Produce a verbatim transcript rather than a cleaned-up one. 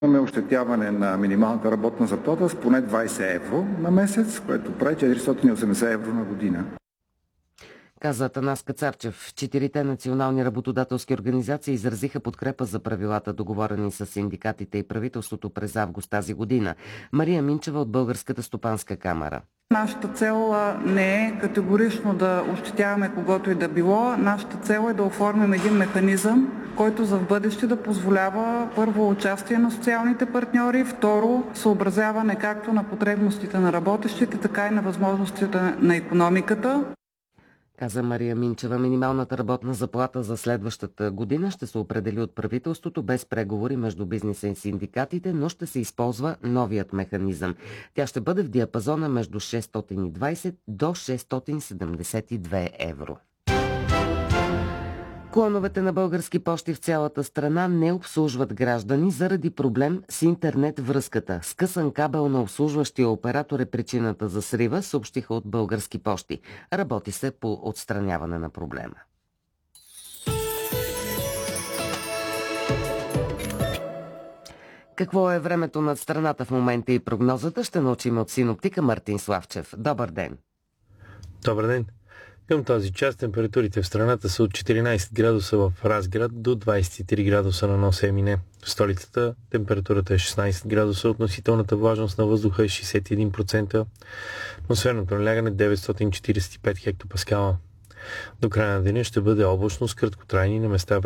Имаме ощетяване на минималната работна заплата с поне двайсет евро на месец, което прави четиристотин и осемдесет евро на година. Каза Атанас Кацарчев. Четирите национални работодателски организации изразиха подкрепа за правилата, договорени с синдикатите и правителството през август тази година. Мария Минчева от Българската стопанска камара. Нашата цел не е категорично да ощетяваме когото и да било. Нашата цел е да оформим един механизъм, който за в бъдеще да позволява първо участие на социалните партньори, второ съобразяване както на потребностите на работещите, така и на възможностите на икономиката. Каза Мария Минчева. Минималната работна заплата за следващата година ще се определи от правителството без преговори между бизнеса и синдикатите, но ще се използва новият механизъм. Тя ще бъде в диапазона между шестстотин и двайсет до шестстотин седемдесет и две евро. Клоновете на Български пощи в цялата страна не обслужват граждани заради проблем с интернет връзката. Скъсан кабел на обслужващия оператор е причината за срива, съобщиха от Български пощи. Работи се по отстраняване на проблема. Какво е времето над страната в момента и прогнозата, ще научим от синоптика Мартин Славчев. Добър ден! Добър ден! Към този час температурите в страната са от четиринайсет градуса в Разград до двайсет и три градуса на Нос Емине. В столицата температурата е шестнайсет градуса, относителната влажност на въздуха е шейсет и един процента, атмосферното налягане деветстотин четирийсет и пет хектопаскала. До края на деня ще бъде облачно с краткотрайни на места